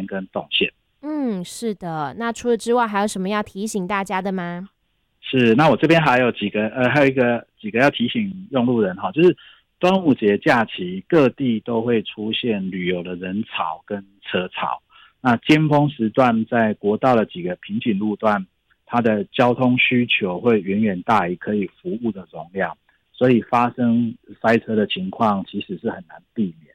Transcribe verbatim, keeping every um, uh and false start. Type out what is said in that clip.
跟动线。 嗯，是的。那除了之外，还有什么要提醒大家的吗？ 是，那我这边还有几个呃，还有一个几个要提醒用路人哈，就是端午节假期各地都会出现旅游的人潮跟车潮，那尖峰时段在国道的几个瓶颈路段，它的交通需求会远远大于可以服务的容量，所以发生塞车的情况其实是很难避免。